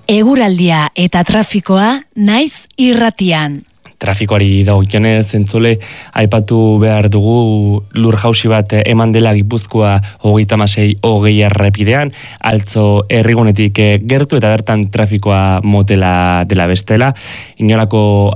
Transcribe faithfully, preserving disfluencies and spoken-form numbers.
Eguraldia eta trafikoa naiz irratian. Trafikoari dagokionez entzule aipatu behar dugu lur jausi bat eman dela Gipuzkoa hogeita hamasei hogei errepidean, altzo herrigunetik gertu eta bertan trafikoa motela dela bestela. Inolako